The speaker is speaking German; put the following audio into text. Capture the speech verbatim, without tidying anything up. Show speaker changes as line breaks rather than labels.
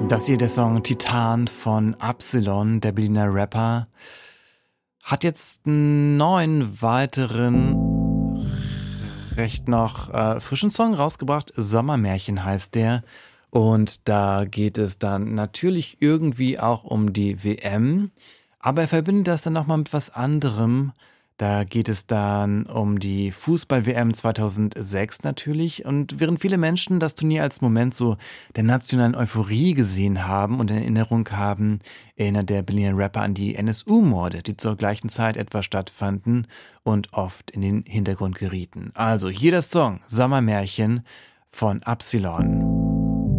Das hier der Song Titan von Absilon, der Berliner Rapper, hat jetzt einen neuen weiteren, recht noch äh, frischen Song rausgebracht. Sommermärchen heißt der. Und da geht es dann natürlich irgendwie auch um die W M. Aber er verbindet das dann nochmal mit was anderem. Da geht es dann um die Fußball-W M zweitausendsechs natürlich. Und während viele Menschen das Turnier als Moment so der nationalen Euphorie gesehen haben und in Erinnerung haben, erinnert der Berliner Rapper an die N S U-Morde, die zur gleichen Zeit etwa stattfanden und oft in den Hintergrund gerieten. Also hier der Song Sommermärchen von Absilon.